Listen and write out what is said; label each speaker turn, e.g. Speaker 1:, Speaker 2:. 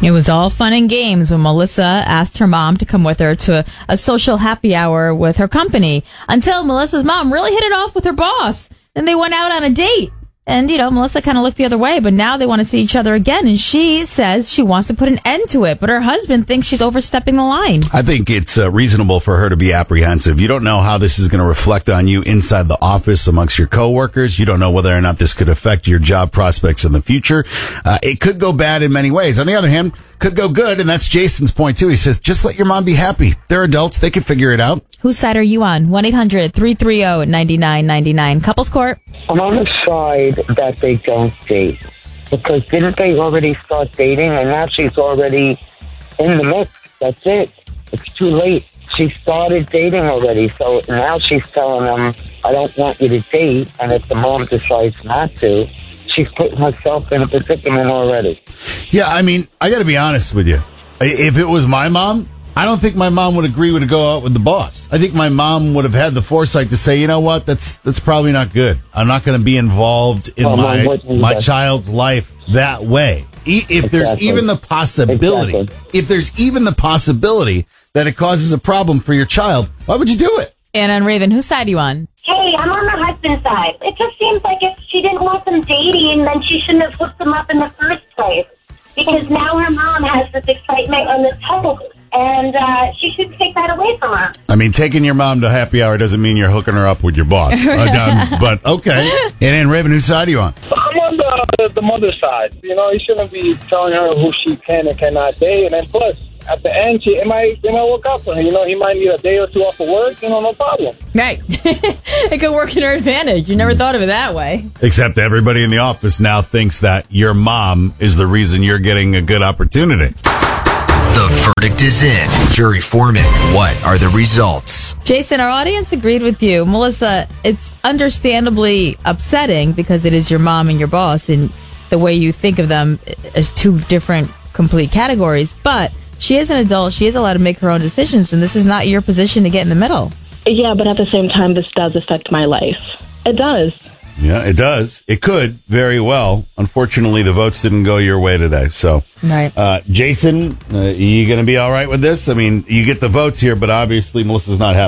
Speaker 1: It was all fun and games when Melissa asked her mom to come with her to a social happy hour with her company until Melissa's mom really hit it off with her boss. Then they went out on a date. And, Melissa kind of looked the other way, but now they want to see each other again. And she says she wants to put an end to it, but her husband thinks she's overstepping the line.
Speaker 2: I think it's reasonable for her to be apprehensive. You don't know how this is going to reflect on you inside the office amongst your coworkers. You don't know whether or not this could affect your job prospects in the future. It could go bad in many ways. On the other hand, could go good, and that's Jason's point, too. He says, just let your mom be happy. They're adults. They can figure it out.
Speaker 1: Whose side are you on? 1-800-330-9999. Couples Court.
Speaker 3: I'm on the side that they don't date. Because didn't they already start dating? And now she's already in the mix. That's it. It's too late. She started dating already. So now she's telling them, I don't want you to date. And if the mom decides not to, she's putting herself in a predicament already.
Speaker 2: Yeah, I mean, I got to be honest with you. If it was my mom, I don't think my mom would agree to go out with the boss. I think my mom would have had the foresight to say, you know what, that's probably not good. I'm not going to be involved in my child's life that way. If there's even the possibility, that it causes a problem for your child, why would you do it?
Speaker 1: Anna and Raven, whose side are you on?
Speaker 4: Hey, I'm on the husband's side. It just seems like if she didn't want them dating, then she shouldn't have hooked them up in the first place. Because now her mom has this excitement on the toe, and she should take that away from her.
Speaker 2: I mean, taking your mom to happy hour doesn't mean you're hooking her up with your boss. But okay. And then, Raven, whose side are you on?
Speaker 5: I'm on the mother's side. He shouldn't be telling her who she can and cannot date. And then plus, at the end, it might work out for her. He might need a day or two off of work. No problem.
Speaker 1: Right. It could work in her advantage. You never thought of it that way.
Speaker 2: Except everybody in the office now thinks that your mom is the reason you're getting a good opportunity.
Speaker 6: The verdict is in. Jury foreman, what are the results?
Speaker 1: Jason, our audience agreed with you. Melissa, it's understandably upsetting because it is your mom and your boss, and the way you think of them as two different complete categories. But she is an adult. She is allowed to make her own decisions, and this is not your position to get in the middle.
Speaker 7: Yeah, but at the same time, this does affect my life. It does.
Speaker 2: Yeah, it does. It could very well. Unfortunately, the votes didn't go your way today. So,
Speaker 1: right.
Speaker 2: Jason, you going to be all right with this? I mean, you get the votes here, but obviously Melissa's not happy.